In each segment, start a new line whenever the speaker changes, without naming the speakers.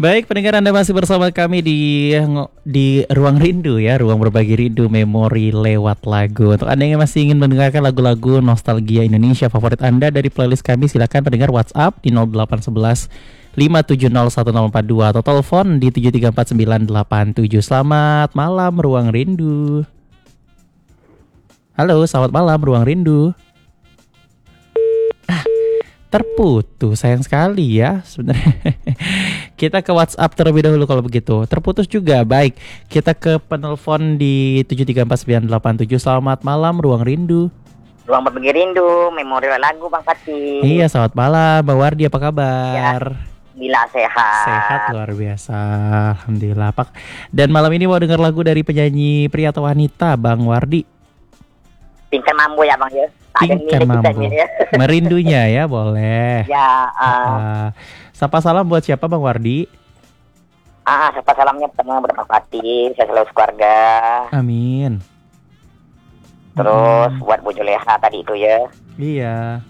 Baik, pendengar, Anda masih bersama kami di Ruang Rindu ya, ruang berbagi rindu memori lewat lagu. Untuk Anda yang masih ingin mendengarkan lagu-lagu nostalgia Indonesia favorit Anda dari playlist kami, silakan pendengar WhatsApp di 0811 5701042 atau telepon di 734987. Selamat malam Ruang Rindu. Halo, selamat malam Ruang Rindu. Terputus, sayang sekali ya sebenarnya. Kita ke WhatsApp terlebih dahulu kalau begitu. Terputus juga. Baik, kita ke penelpon di 734987. Selamat malam Ruang Rindu.
Ruang berbagi rindu, memori lagu Bang Fatih.
Iya, selamat malam Bang Wardi, apa kabar?
Ya, bila sehat.
Sehat luar biasa, alhamdulillah. Dan malam ini mau dengar lagu dari penyanyi pria atau wanita Bang Wardi?
Pingkan mambo ya Bang ya.
Pingkan mambo. Ya. Merindunya ya, boleh.
Ya.
Sapa salam buat siapa Bang Wardi?
Sapa salamnya pertama buat Bang Fatih, saya selalu keluarga.
Amin.
Terus buat Bu Juleha tadi itu ya.
Iya.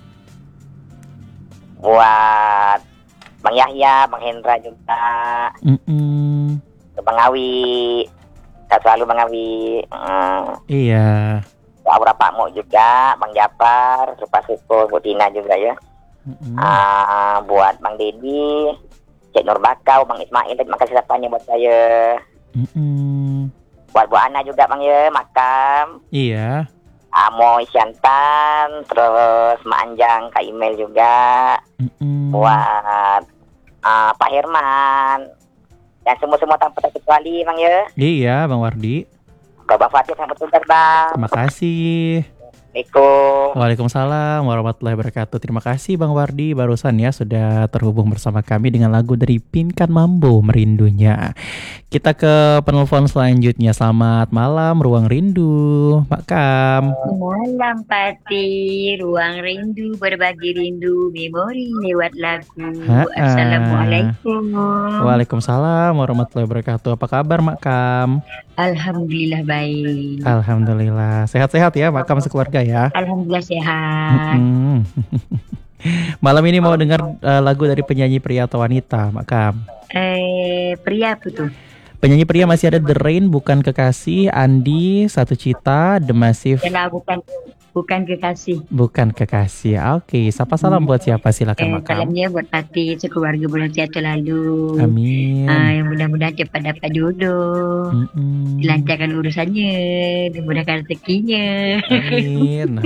Buat Bang Yahya, Bang Hendra juga. Bang Awi. Saya selalu Bang Awi.
Iya.
Aura Pak Mo juga, Bang Japar, Rupa Suko, Bu Tina juga ya. Buat Bang Dedi, Cik Nur Bakau, Bang Ismail, terima kasih sapanya buat saya. Buat Bu Ana juga Bang ya, Makam.
Iya.
Amoy Siantan, terus Mak Anjang, Kak Email juga. Buat Pak Herman. Dan semua-semua tanpa terkecuali Bang ya.
Iya Bang Wardi.
Bang Fatih sampai tugas Bang.
Terima kasih.
Assalamualaikum.
Waalaikumsalam warahmatullahi wabarakatuh. Terima kasih Bang Wardi barusan ya sudah terhubung bersama kami dengan lagu dari Pingkan Mambo, Merindunya. Kita ke penelpon selanjutnya. Selamat malam Ruang Rindu, Makam.
Malam Pati, Ruang Rindu berbagi rindu memori lewat lagu. Assalamualaikum.
Waalaikumsalam warahmatullahi wabarakatuh. Apa kabar Makam?
Alhamdulillah baik.
Alhamdulillah. Sehat-sehat ya Makam sekeluarga ya?
Alhamdulillah sehat.
Malam ini mau dengar lagu dari penyanyi pria atau wanita Makam?
Pria apa tuh?
Penyanyi pria masih ada The Rain, Bukan Kekasih, Andi, Satu Cita, The Massive.
Ya, bukan kekasih.
Bukan Kekasih. Oke, sapa salam buat siapa, silakan Makam.
Salamnya buat Pati, sekeluarga bulan sehat selalu.
Amin.
Yang mudah-mudahan cepat dapat jodoh. Dilancarkan urusannya, dimudahkan rezekinya.
Amin.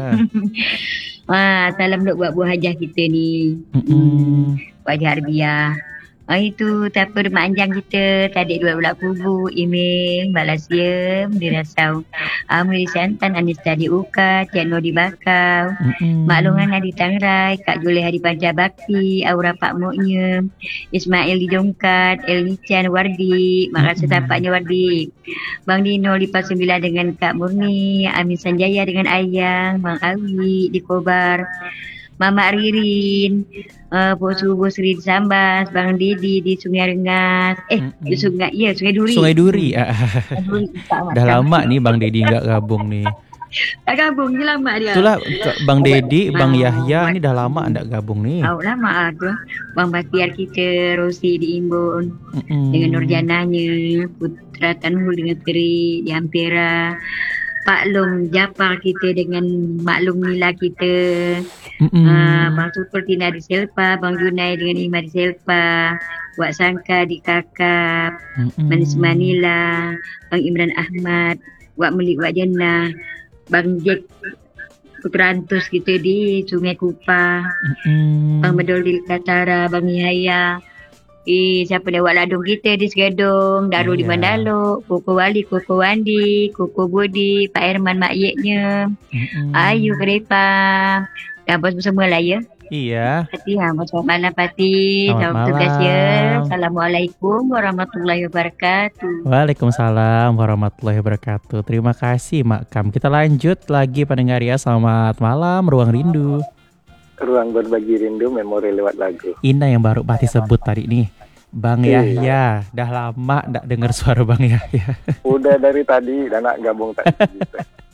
Salam buat buah hajah kita ni. Buat Haji Harbiah. Itu tapur Mak Anjang kita tadi 2 bulan kubu email Malaysia dirasau Amri Santan Anis tadi Uka Cik Nur di Bakau Maklungan Adi Tangrai Kak Juleh Hadi Panca Bakti Aura Pak Moknya Ismail di Jongkat El Nichan Wardi makasih tapaknya Wardi Bang Dino Lipas 9 dengan Kak Murni Amin Sanjaya dengan Ayang Bang Awi di Kobar Mama Ririn, Bos Sri di Sambas, Bang Didi di Sungai Rengas, di Sungai Duri.
Sungai Duri. Udah lama nih Bang Didi nggak gabung nih.
Tak gabung, ini lama dia.
Itulah Bang Didi, Bang Yahya ini udah lama nggak gabung nih.
Lama tuh. Bang Bastiar kita, Rosi di Imbon, dengan Nurjananya, Putra Tanhul dengan Tri di Ampera. Pak Long Japar kita dengan Maklum Nila kita, Bang Super Tina di Selpa, Bang Junai dengan Ima di Selpa, Wak Sangka di Kakap, Manis Manila, Bang Imran Ahmad, Wak Melik Wak Jannah, Bang Jack Putra Antus kita di Sungai Kupah, Bang Medol di Katara, Bang Yahya. Siapa dia Wak Ladung kita di Segadong, Darul di Mandalo, Koko Wali, Koko Wandi, Koko Budi, Pak Herman mak yeknya, Ayu Kerepa, dan bos semua lah ya.
Iya.
Pati, selamat malam Pati.
Selamat
tugas
malam.
ya. Assalamualaikum warahmatullahi wabarakatuh.
Waalaikumsalam warahmatullahi wabarakatuh. Terima kasih Makam. Kita lanjut lagi pendengar ya. Selamat malam Ruang Rindu.
Ruang berbagi rindu memori lewat lagu.
Ina yang baru Pati sebut tadi nih, Bang Yahya. Dah lama nggak dengar suara Bang Yahya.
Udah dari tadi dan nak gabung tadi.